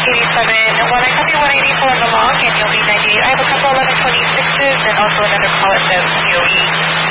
87. Well, I copy 184 on the long, and you'll be 98. I have a couple 1126s and also another call at the COE.